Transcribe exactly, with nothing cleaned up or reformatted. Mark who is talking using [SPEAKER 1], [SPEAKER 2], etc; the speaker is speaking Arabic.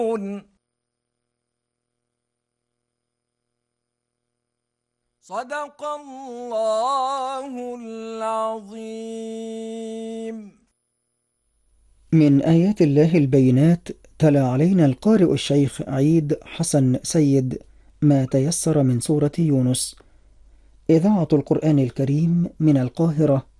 [SPEAKER 1] صدق الله العظيم.
[SPEAKER 2] من آيات الله البينات تلا علينا القارئ الشيخ عيد حسن سيد ما تيسر من سورة يونس. إذاعة القرآن الكريم من القاهرة